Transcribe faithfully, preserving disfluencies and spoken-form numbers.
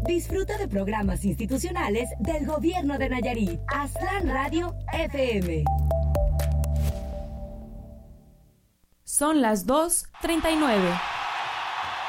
Disfruta de programas institucionales del Gobierno de Nayarit. Aztlán Radio F M. Son las dos treinta y nueve.